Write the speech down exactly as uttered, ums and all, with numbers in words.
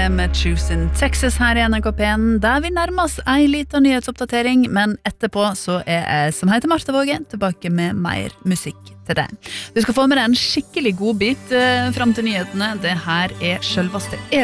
det med Choosing Texas her i N R K P en, der vi nærmer oss en liten nyhetsoppdatering, men etterpå så er jeg, som heter Martha Våge, tilbake med mer musikk til deg. Du skal få med deg en skikkelig god bit eh, frem til nyhetene. Det her er selveste